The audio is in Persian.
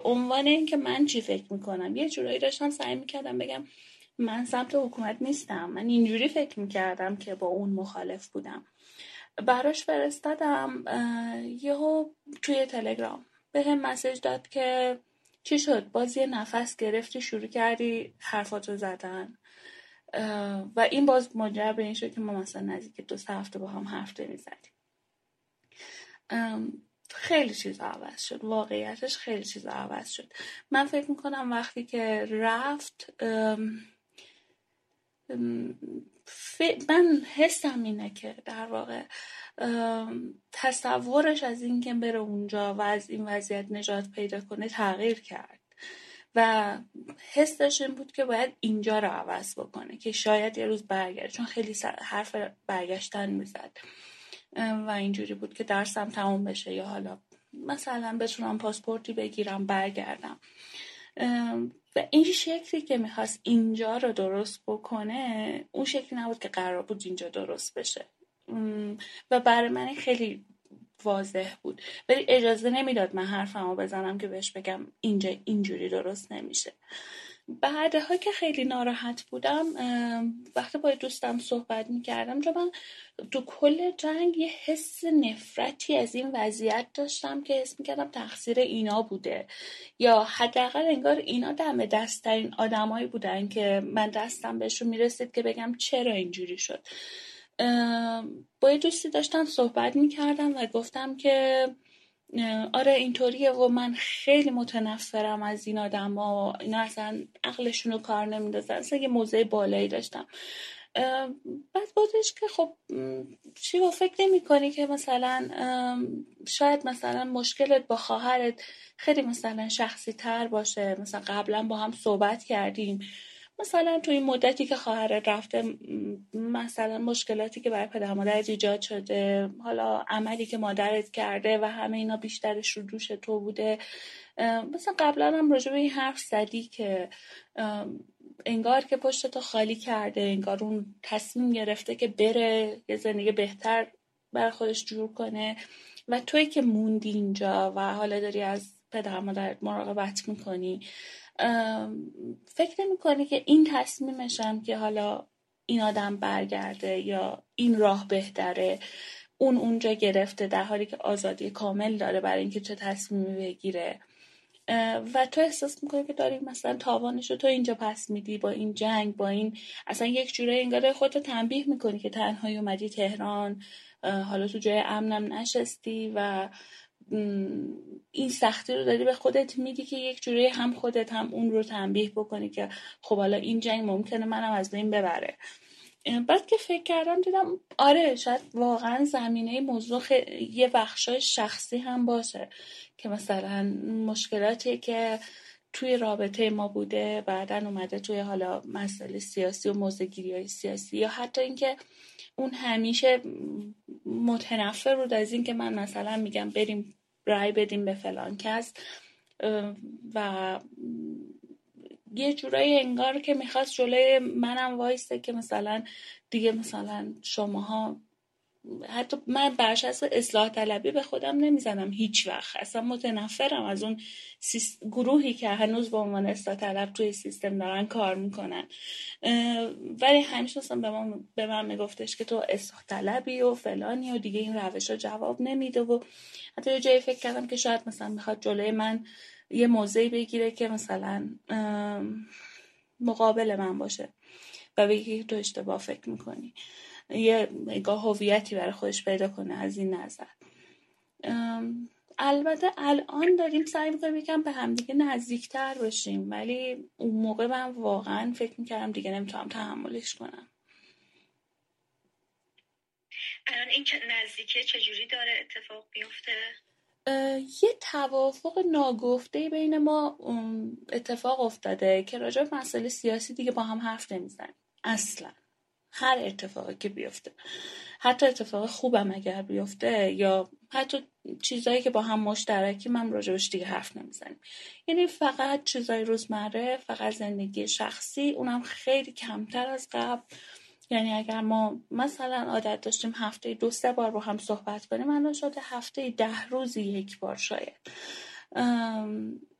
عنوان این که من چی فکر میکنم. یه جورایی داشتم سعی میکردم بگم من سمت حکومت نیستم، من اینجوری فکر میکردم که با اون مخالف بودم. براش فرستادم، یهو توی تلگرام به هم مسیج داد که چی شد، باز یه نفس گرفتی شروع کردی حرفاتو زدن. و این باز منجر به این شد که ما مثلا نزدیک 2-3 هفته با هم حرف نمیزدیم. خیلی چیزا عوض شد، واقعیتش خیلی چیزا عوض شد. من فکر میکنم وقتی که رفت، من حسم اینه که در واقع تصورش از این که بره اونجا و از این وضعیت نجات پیدا کنه تغییر کرد و حسش این بود که باید اینجا رو عوض بکنه که شاید یه روز برگرد، چون خیلی حرف برگشتن میزد و اینجوری بود که درسم تموم بشه یا حالا مثلا بتونم پاسپورتی بگیرم برگردم. و این شکلی که میخواست اینجا رو درست بکنه اون شکلی نبود که قرار بود اینجا درست بشه و برای من خیلی واضح بود، ولی اجازه نمیداد من حرفمو بزنم که بهش بگم اینجا اینجوری درست نمیشه. بعدها که خیلی ناراحت بودم، وقتی با دوستم صحبت میکردم، چون من تو کل جنگ یه حس نفرتی از این وضعیت داشتم که حس میکردم تقصیر اینا بوده، یا حداقل انگار اینا دم دست‌ترین آدمایی بودن که من دستم بهشون میرسید که بگم چرا اینجوری شد. با یه دوستی داشتم صحبت میکردم و گفتم که آره اینطوریه و من خیلی متنفرم از این آدما، اینا اصلا عقلشون رو کار نمیندازن. اصلا یه موضع بالایی داشتم. بعد بودش که خب چی با فکر نمی کنی که مثلا شاید مثلا مشکلت با خواهرت خیلی مثلا شخصی تر باشه، مثلا قبلا با هم صحبت کردیم، مثلا تو این مدتی که خواهرت رفته مثلا مشکلاتی که برای پدر مادرت ایجاد شده، حالا عملی که مادرت کرده و همه اینا بیشترش رو دوش تو بوده، مثلا قبلا هم راجع به این حرف زدی که انگار که پشت تو خالی کرده، انگار اون تصمیم گرفته که بره یه زندگی بهتر برای خودش جور کنه و توی که موندی اینجا و حالا داری از پدر مادرت مراقبت میکنی، فکر نمی کنی که این تصمیمشم که حالا این آدم برگرده یا این راه بهتره اون اونجا گرفته در حالی که آزادی کامل داره برای اینکه چه تصمیمی بگیره و تو احساس میکنی که داری مثلا تاوانشو تو اینجا پس میدی با این جنگ، با این اصلا یک جوره انگار خودتو تنبیه میکنی که تنهایی اومدی تهران، حالا تو جای امنم نشستی و این سختی رو داری به خودت میدی که یک جوری هم خودت هم اون رو تنبیه بکنی که خب حالا این جنگ ممکنه منم از بین ببره. بعد که فکر کردم دیدم آره شاید واقعا زمینه موضوع یه بخشای شخصی هم باشه که مثلا مشکلاتی که توی رابطه ما بوده بعدن اومده توی حالا مسائل سیاسی و موضع‌گیری‌های سیاسی، یا حتی اینکه اون همیشه متنفر بود از این که من مثلا میگم بریم رای بدیم به فلان کس و یه جورایی انگار که میخواست جلوی منم وایسته که مثلا دیگه مثلا شماها، حتی من برش از اصلاح طلبی به خودم نمیزنم هیچ وقت، اصلا متنفرم از اون گروهی که هنوز به عنوان اصلاح طلب توی سیستم دارن کار میکنن، ولی همیشه اصلا به من میگفتش که تو اصلاح طلبی و فلانی و دیگه این روش ها جواب نمیده و حتی یه جایی فکر کردم که شاید مثلا میخواد جلوی من یه موضعی بگیره که مثلا مقابل من باشه و بگی تو اشتباه فکر میکنی، یه نگاه هویتی برای خودش پیدا کنه از این نظر. البته الان داریم سعی میکنیم یکم به همدیگه نزدیکتر بشیم، ولی اون موقع من واقعا فکر میکردم دیگه نمیتونم تحملش کنم. الان این نزدیکه چجوری داره اتفاق بیفته؟ یه توافق ناگفته بین ما اتفاق افتاده که راجع به مسائل سیاسی دیگه با هم حرف نمیزنیم اصلا. هر اتفاقی که بیفته، حتی اتفاق خوبم اگر بیفته یا حتی چیزایی که با هم مشترکی، من راجبش دیگه حرف نمیزنیم. یعنی فقط چیزای روزمره، فقط زندگی شخصی، اونم خیلی کمتر از قبل. یعنی اگر ما مثلا عادت داشتیم هفته 2-3 بار با هم صحبت کنیم، الان شده هفته 10 روزی 1 بار شاید.